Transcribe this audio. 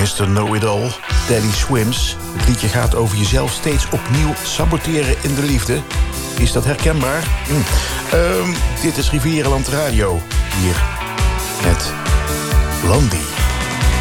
Mr. Know-It-All, Daddy Swims. Het liedje gaat over jezelf steeds opnieuw saboteren in de liefde. Is dat herkenbaar? Dit is Rivierenland Radio. Hier met Blondie.